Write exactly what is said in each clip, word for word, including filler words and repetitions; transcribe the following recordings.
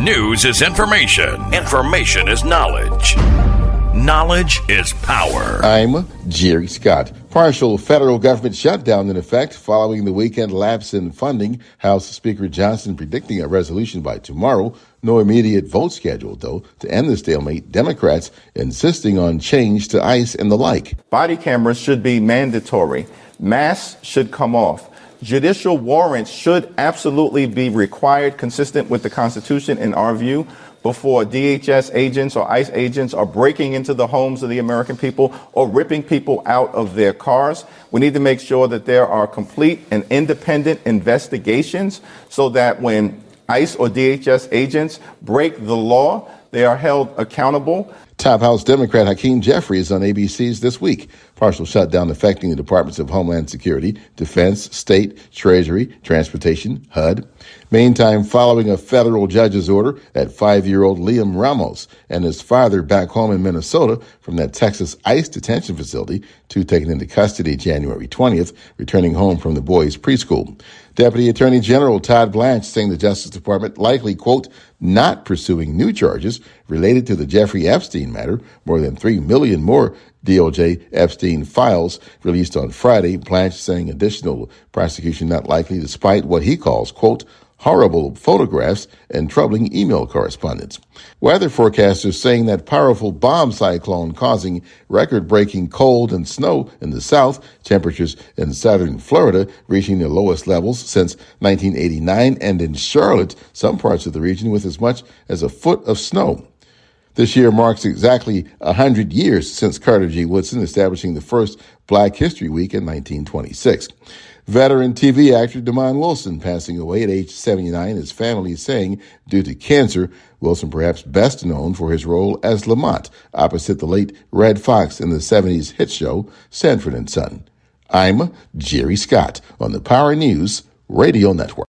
News is information. Information is knowledge. Knowledge is power. I'm Jerry Scott. Partial federal government shutdown in effect following the weekend lapse in funding. House Speaker Johnson predicting a resolution by tomorrow. No immediate vote scheduled, though, to end the stalemate. Democrats insisting on change to ICE and the like. Body cameras should be mandatory. Masks should come off. Judicial warrants should absolutely be required, consistent with the Constitution in our view, before D H S agents or ICE agents are breaking into the homes of the American people or ripping people out of their cars. We need to make sure that there are complete and independent investigations so that when ICE or D H S agents break the law, they are held accountable. Top House Democrat Hakeem Jeffries on A B C's This Week. Partial shutdown affecting the Departments of Homeland Security, Defense, State, Treasury, Transportation, H U D. Meantime, following a federal judge's order at five-year-old Liam Ramos and his father back home in Minnesota from that Texas ICE detention facility, two taken into custody January twentieth, returning home from the boys' preschool. Deputy Attorney General Todd Blanche saying the Justice Department likely, quote, not pursuing new charges related to the Jeffrey Epstein matter. More than three million more D O J Epstein files released on Friday. Blanche saying additional prosecution not likely despite what he calls, quote, horrible photographs and troubling email correspondence. Weather forecasters saying that powerful bomb cyclone causing record-breaking cold and snow in the south, temperatures in southern Florida reaching their lowest levels since nineteen eighty-nine, and in Charlotte, some parts of the region with as much as a foot of snow. This year marks exactly one hundred years since Carter G. Woodson establishing the first Black History Week in nineteen twenty-six. Veteran T V actor Damon Wilson passing away at age seventy-nine, his family saying due to cancer. Wilson perhaps best known for his role as Lamont opposite the late Red Fox in the seventies hit show Sanford and Son. I'm Jerry Scott on the Power News Radio Network.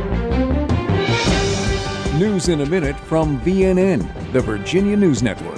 News in a minute from V N N, the Virginia News Network.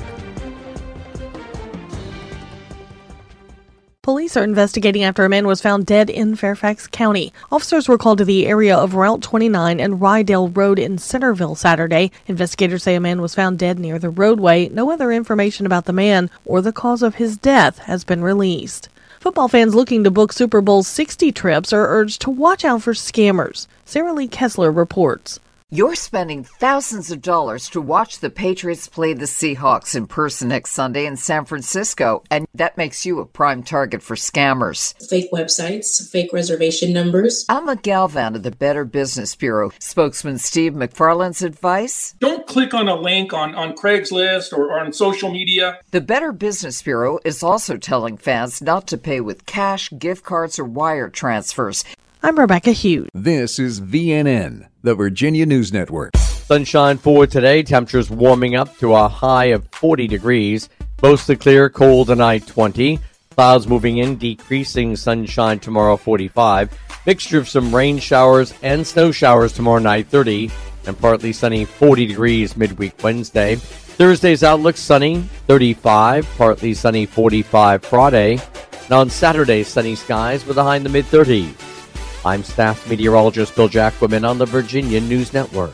Police are investigating after a man was found dead in Fairfax County. Officers were called to the area of Route twenty-nine and Rydell Road in Centerville Saturday. Investigators say a man was found dead near the roadway. No other information about the man or the cause of his death has been released. Football fans looking to book Super Bowl sixty trips are urged to watch out for scammers. Sarah Lee Kessler reports. You're spending thousands of dollars to watch the Patriots play the Seahawks in person next Sunday in San Francisco, and that makes you a prime target for scammers. Fake websites, fake reservation numbers. Alma Galvan of the Better Business Bureau. Spokesman Steve McFarland's advice? Don't click on a link on, on Craigslist or, or on social media. The Better Business Bureau is also telling fans not to pay with cash, gift cards, or wire transfers. I'm Rebecca Hughes. This is V N N, the Virginia News Network. Sunshine for today. Temperatures warming up to a high of forty degrees. Mostly clear, cold tonight, twenty. Clouds moving in, decreasing sunshine tomorrow, forty-five. Mixture of some rain showers and snow showers tomorrow night, thirty. And partly sunny, forty degrees midweek Wednesday. Thursday's outlook sunny, thirty-five. Partly sunny, forty-five Friday. And on Saturday, sunny skies with a high in the mid-thirties. I'm staff meteorologist Bill Jacquemin on the Virginia News Network.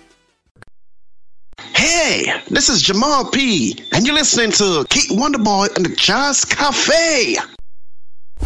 Hey, this is Jamal P., and you're listening to Keith Wonderboy and the Jazz Cafe.